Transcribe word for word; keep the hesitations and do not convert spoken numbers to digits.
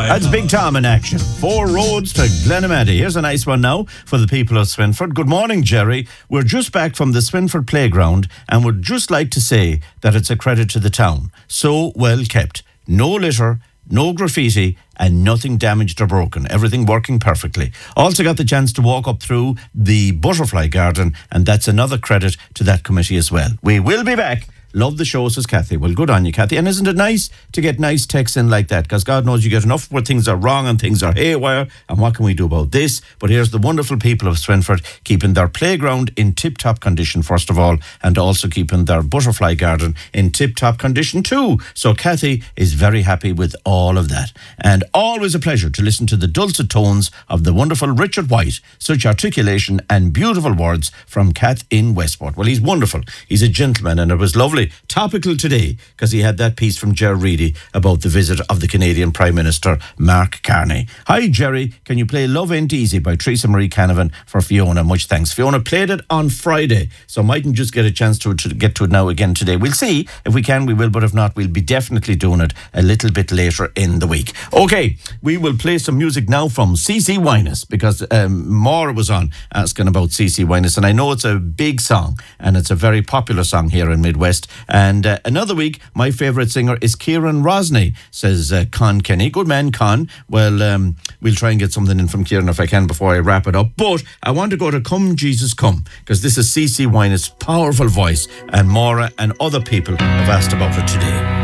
That's Big Tom in action. Four roads to Glenamaddy. Here's a nice one now for the people of Swinford. Good morning, Jerry. We're just back from the Swinford playground and would just like to say that it's a credit to the town. So well kept. No litter, no graffiti, and nothing damaged or broken. Everything working perfectly. Also got the chance to walk up through the butterfly garden, and that's another credit to that committee as well. We will be back. Love the show, says Kathy. Well, good on you, Kathy. And isn't it nice to get nice texts in like that? Because God knows you get enough where things are wrong and things are haywire. And what can we do about this? But here's the wonderful people of Swinford keeping their playground in tip-top condition, first of all, and also keeping their butterfly garden in tip-top condition too. So Kathy is very happy with all of that. And always a pleasure to listen to the dulcet tones of the wonderful Richard White. Such articulation and beautiful words from Kath in Westport. Well, he's wonderful. He's a gentleman, and it was lovely. Topical today because he had that piece from Ger Reedy about the visit of the Canadian Prime Minister Mark Carney. Hi Jerry, can you play Love Ain't Easy by Teresa Marie Canavan for Fiona? Much thanks. Fiona played it on Friday, so mightn't just get a chance to, to get to it now again today. We'll see. If we can, we will, but if not, we'll be definitely doing it a little bit later in the week. Okay, we will play some music now from C C Winus because um, Maura was on asking about C C Winus, and I know it's a big song and it's a very popular song here in Midwest. And uh, another week, my favourite singer is Kieran Rosny, says uh, Con Kenny. Good man, Con. Well, um, we'll try and get something in from Kieran if I can before I wrap it up. But I want to go to Come Jesus Come, because this is C C Winus' powerful voice, and Maura and other people have asked about it today.